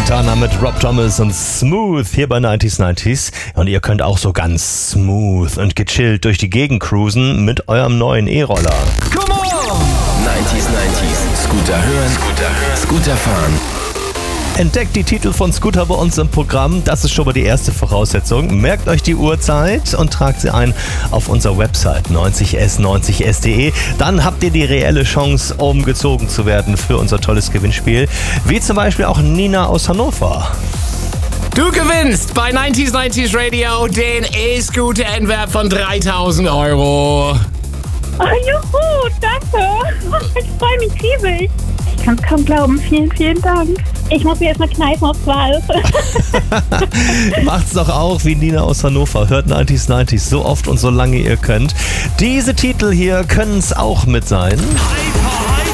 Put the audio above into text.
Santana mit Rob Thomas und Smooth hier bei 90s. Und ihr könnt auch so ganz smooth und gechillt durch die Gegend cruisen mit eurem neuen E-Roller. Come on! 90s. Scooter hören, Scooter fahren. Entdeckt die Titel von Scooter bei uns im Programm. Das ist schon mal die erste Voraussetzung. Merkt euch die Uhrzeit und tragt sie ein auf unserer Website 90s90s.de. Dann habt ihr die reelle Chance, umgezogen zu werden für unser tolles Gewinnspiel. Wie zum Beispiel auch Nina aus Hannover. Du gewinnst bei 90s Radio den E-Scooter in Wert von 3.000 €. Oh, juhu, danke. Ich freue mich riesig. Ich kann es kaum glauben. Vielen, vielen Dank. Ich muss mir erstmal kneifen, ob es wahr ist. Macht's doch auch wie Nina aus Hannover. Hört 90s so oft und so lange ihr könnt. Diese Titel hier können es auch mit sein. Hyper,